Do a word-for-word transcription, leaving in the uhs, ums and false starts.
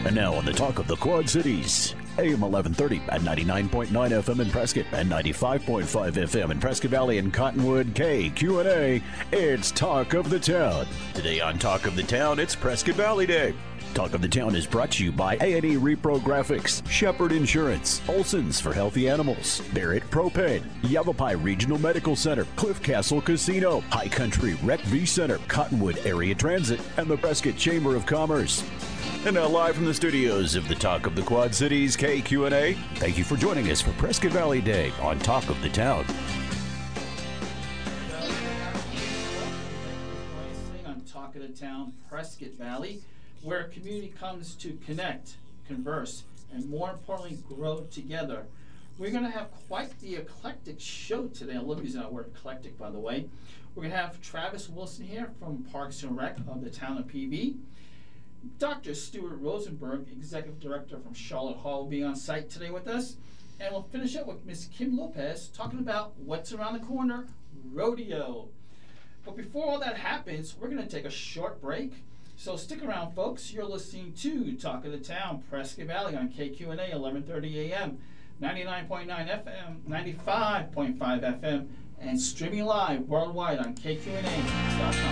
And now on the Talk of the Quad Cities, A M eleven thirty at ninety-nine point nine F M in Prescott and ninety-five point five F M in Prescott Valley and Cottonwood. K Q and A, it's Talk of the Town. Today on Talk of the Town, it's Prescott Valley Day. Talk of the Town is brought to you by A and E Repro Graphics, Shepherd Insurance, Olson's for Healthy Animals, Barrett Propane, Yavapai Regional Medical Center, Cliff Castle Casino, High Country Rec V Center, Cottonwood Area Transit, and the Prescott Chamber of Commerce. And now live from the studios of the Talk of the Quad Cities, K Q and A, thank you for joining us for Prescott Valley Day on Talk of the Town. On Talk of the Town, Prescott Valley, where a community comes to connect, converse, and more importantly, grow together. We're going to have quite the eclectic show today. I love using that word eclectic, by the way. We're going to have Travis Wilson here from Parks and Rec of the town of P V. Doctor Stuart Rosenberg, Executive Director from Charlotte Hall, will be on site today with us. And we'll finish up with Miss Kim Lopez talking about what's around the corner, rodeo. But before all that happens, we're going to take a short break. So stick around, folks. You're listening to Talk of the Town, Prescott Valley on K Q and A, eleven thirty A M, ninety-nine point nine F M, ninety-five point five F M, and streaming live worldwide on K Q and A dot com.